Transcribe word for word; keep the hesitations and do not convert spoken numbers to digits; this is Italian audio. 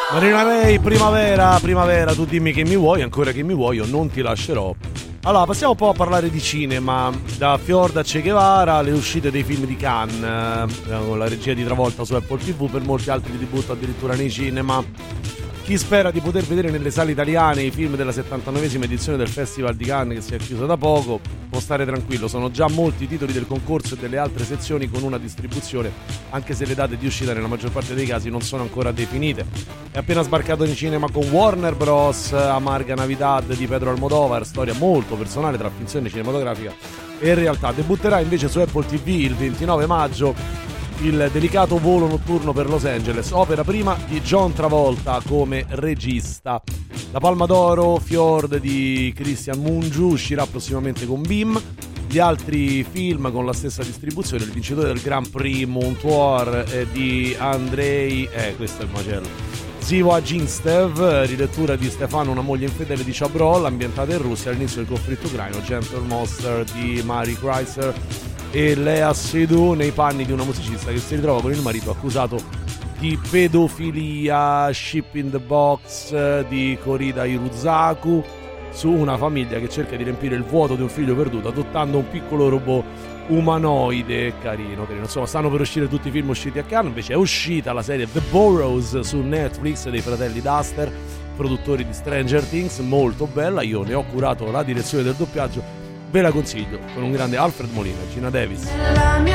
Marina Ray, primavera, primavera, tu dimmi che mi vuoi, ancora che mi vuoi, io non ti lascerò. Allora, passiamo un po' a parlare di cinema. Da Fiord a Che Guevara, le uscite dei film di Cannes, eh, con la regia di Travolta su Apple tivù, per molti altri di debutto addirittura nei cinema. Chi spera di poter vedere nelle sale italiane i film della settantanovesima edizione del Festival di Cannes, che si è chiuso da poco, può stare tranquillo, sono già molti i titoli del concorso e delle altre sezioni con una distribuzione, anche se le date di uscita nella maggior parte dei casi non sono ancora definite. È appena sbarcato in cinema con Warner Bros. Amarga Navidad di Pedro Almodóvar, storia molto personale tra finzione cinematografica e realtà. Debutterà invece su Apple tivù il ventinove maggio il delicato volo notturno per Los Angeles, opera prima di John Travolta come regista. La Palma d'Oro, Fiord di Christian Mungiu, uscirà prossimamente con Bim. Gli altri film con la stessa distribuzione, il vincitore del Grand Prix Montoir è di Andrei, eh questo è il macello, Ziva Ginstev, rilettura di Stefano, una moglie infedele di Chabrol, ambientata in Russia all'inizio del conflitto ucraino. Gentle Monster di Mari Chrysler e Lea Seydoux nei panni di una musicista che si ritrova con il marito accusato di pedofilia. Ship in the Box di Korida Hiruzaku, su una famiglia che cerca di riempire il vuoto di un figlio perduto adottando un piccolo robot umanoide. Carino, carino. Insomma, stanno per uscire tutti i film usciti a Cannes. Invece è uscita la serie The Burrows su Netflix dei fratelli Duster, produttori di Stranger Things, molto bella. Io ne ho curato la direzione del doppiaggio, ve la consiglio, con un grande Alfred Molina, Gina Davis.